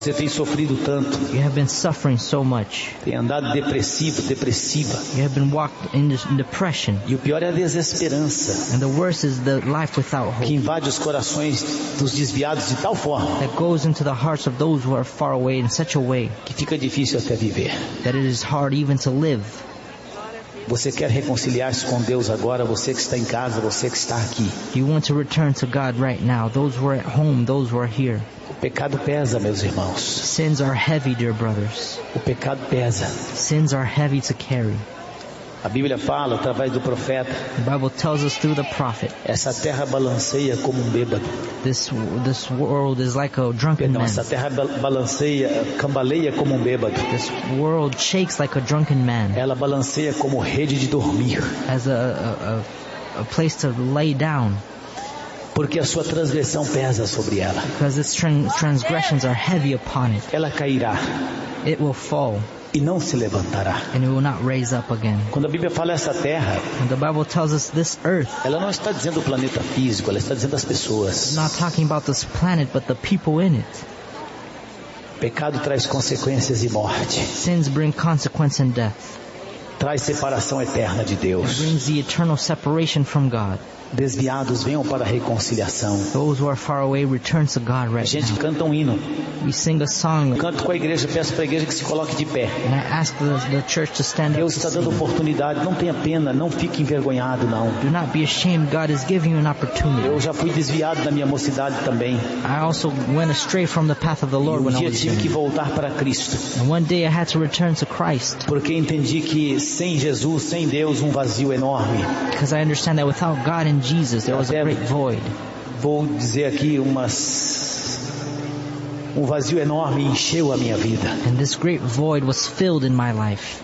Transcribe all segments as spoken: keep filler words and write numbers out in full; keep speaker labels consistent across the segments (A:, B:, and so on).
A: Você tem sofrido tanto.
B: You have been suffering so much.
A: Tem andado depressivo, depressiva.
B: You have been walked in depression.
A: E o pior é a desesperança.
B: And the worst is the life without hope.
A: Que invade os corações dos desviados de tal forma.
B: That goes into the hearts of those who are far away in such a way.
A: Que fica difícil até viver.
B: That it is hard even to live.
A: Você quer reconciliar-se com Deus agora, você que está em casa, você que está aqui.
B: You want to return to God right now, those who are at home, those who are here.
A: O pecado pesa, meus irmãos.
B: Sins are heavy, dear brothers.
A: O pecado pesa.
B: Sins are heavy to carry.
A: A Bíblia fala através do profeta.
B: The Bible tells us through the prophet.
A: Essa terra balanceia como um bêbado.
B: This this world is like a drunken
A: Perdão,
B: man.
A: essa terra balanceia, cambaleia como um bêbado.
B: This world shakes like a drunken man.
A: Ela balanceia como rede de dormir.
B: As a a, a, a place to lay down.
A: Porque a sua transgressão pesa sobre ela.
B: Because its trans transgressions are heavy upon it.
A: Ela cairá.
B: It will fall.
A: E não se levantará.
B: And it will not raise up again.
A: Quando a Bíblia fala essa terra,
B: when the Bible tells us this earth,
A: ela não está dizendo o planeta físico, ela está dizendo as pessoas.
B: It's not talking about this planet, but the people in it.
A: Pecado traz consequências e morte.
B: Sins bring consequence and death.
A: Traz separação eterna de Deus.
B: It brings the eternal separation from God.
A: Desviados venham para a reconciliação.
B: Those who are far away return to God right now.
A: A gente canta um hino.
B: We sing a song.
A: Canto com a igreja, peço para a igreja que se coloque de pé.
B: And I ask the, the church to stand
A: Deus
B: up.
A: está dando oportunidade, não tenha pena, não fique envergonhado, não.
B: Do not be ashamed. God is giving you an opportunity.
A: Eu já fui desviado na minha mocidade também.
B: I also went astray from the path of the Lord
A: e um
B: when I
A: dia
B: was
A: tive
B: young.
A: que voltar para Cristo.
B: And one day I had to return to Christ.
A: Porque entendi que sem Jesus, sem Deus, um vazio enorme.
B: Because I understand that without God and Jesus, there was a great void.
A: Vou dizer aqui umas um vazio enorme encheu a minha vida.
B: And this great void was filled in my life.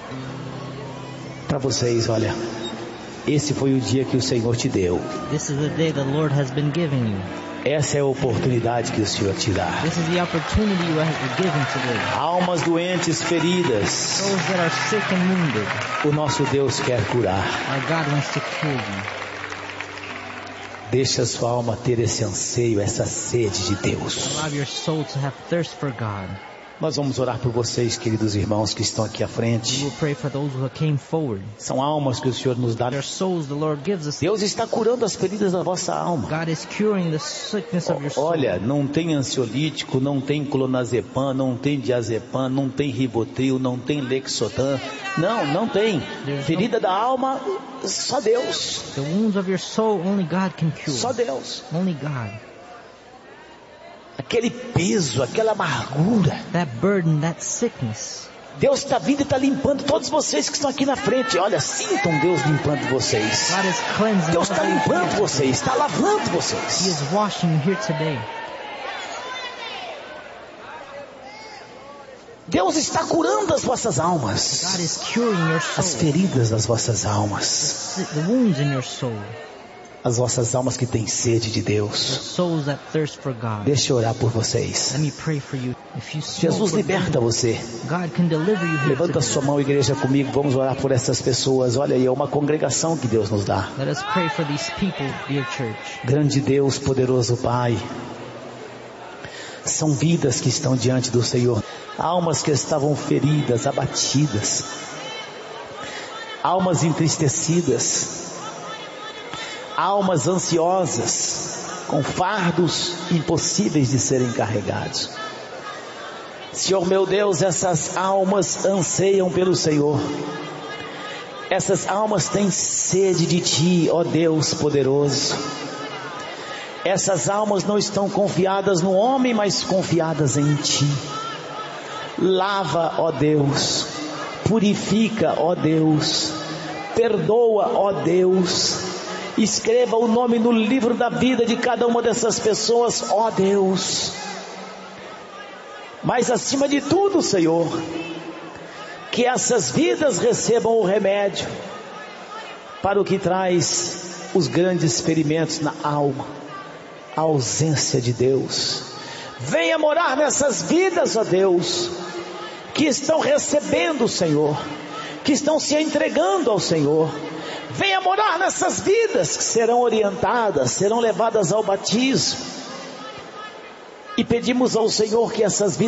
A: Para vocês, olha, esse foi o dia que o Senhor te deu.
B: This is the day the Lord has been giving you.
A: Essa é a oportunidade que o Senhor te dá.
B: This is the opportunity you are given today.
A: Almas doentes, feridas.
B: Those that are sick and wounded.
A: O nosso Deus quer curar.
B: Our God wants to cure you.
A: Deixa a sua alma ter esse anseio, essa sede de Deus.
B: Allow your soul to have thirst for God.
A: Nós vamos orar por vocês, queridos irmãos que estão aqui à frente.
B: We will pray for those who came forward.
A: São almas que o Senhor nos dá.
B: Their souls the Lord gives us.
A: Deus está curando as feridas da vossa alma.
B: God is curing the sickness of your soul.
A: Olha, não tem ansiolítico, não tem clonazepam, não tem diazepam, não tem ribotril, não tem lexotan. Não, não tem.
B: There's
A: Ferida
B: no...
A: da alma, só Deus.
B: The wounds of your soul, only God can cure.
A: Só Deus.
B: Only God.
A: Aquele peso, aquela amargura.
B: That burden, that sickness.
A: Deus está vindo e está limpando todos vocês que estão aqui na frente. Olha, sintam Deus limpando vocês.
B: God is cleansing.
A: Deus está limpando vocês, está lavando vocês.
B: He is washing you here today.
A: Deus está curando as vossas almas.
B: God is curing your soul.
A: As feridas das vossas almas.
B: The wounds in your soul.
A: As vossas almas que têm sede de Deus.
B: Souls that thirst for God.
A: Deixa eu orar por vocês.
B: Let me pray for you. If you
A: Jesus liberta você.
B: God can deliver you.
A: Levanta a sua mão, igreja, comigo. Vamos orar por essas pessoas. Olha aí, é uma congregação que Deus nos dá.
B: Let us pray for these people, dear church.
A: Grande Deus, poderoso Pai. São vidas que estão diante do Senhor. Almas que estavam feridas, abatidas. Almas entristecidas. Almas ansiosas, com fardos impossíveis de serem carregados. Senhor meu Deus, essas almas anseiam pelo Senhor. Essas almas têm sede de Ti, ó Deus poderoso. Essas almas não estão confiadas no homem, mas confiadas em Ti. Lava, ó Deus. Purifica, ó Deus. Perdoa, ó Deus. Escreva o nome no livro da vida de cada uma dessas pessoas, ó Deus. Mas acima de tudo, Senhor, que essas vidas recebam o remédio para o que traz os grandes ferimentos na alma, a ausência de Deus. Venha morar nessas vidas, ó Deus, que estão recebendo o Senhor, que estão se entregando ao Senhor. Venha morar nessas vidas que serão orientadas, serão levadas ao batismo E pedimos ao Senhor que essas vidas